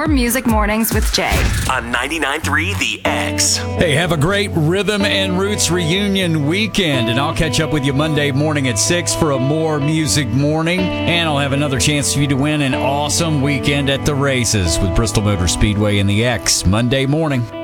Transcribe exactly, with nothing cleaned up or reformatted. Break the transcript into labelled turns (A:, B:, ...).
A: more Music Mornings with Jay
B: on ninety-nine point three The X.
C: Hey, have a great Rhythm and Roots reunion weekend, and I'll catch up with you Monday morning at six for a more Music Morning, and I'll have another chance for you to win an awesome weekend at the races with Bristol Motor Speedway and The X Monday morning.